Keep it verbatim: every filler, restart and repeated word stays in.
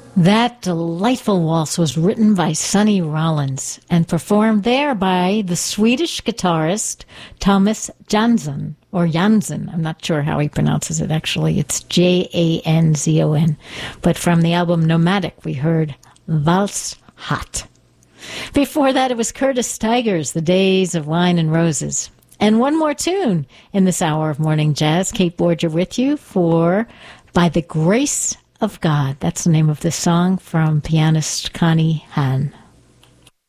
That delightful waltz was written by Sonny Rollins and performed there by the Swedish guitarist Thomas Jansson, or Jansson. I'm not sure how he pronounces it, actually. It's J A N Z O N. But from the album Nomadic, we heard Valse Hot. Before that, it was Curtis Tigers, The Days of Wine and Roses. And one more tune in this hour of morning jazz. Kate Borger with you for By the Grace of God. That's the name of this song from pianist Connie Hahn.